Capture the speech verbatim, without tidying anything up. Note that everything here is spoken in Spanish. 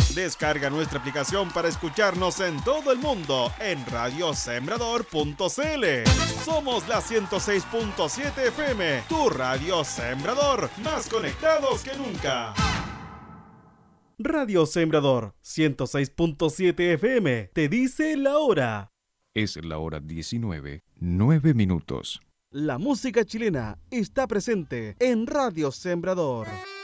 Descarga nuestra aplicación para escucharnos en todo el mundo en radio sembrador punto c l. Somos la ciento seis punto siete F M, tu radio Sembrador, más conectados que nunca. Radio Sembrador ciento seis punto siete F M te dice la hora. Es la hora diecinueve, nueve minutos. La música chilena está presente en Radio Sembrador.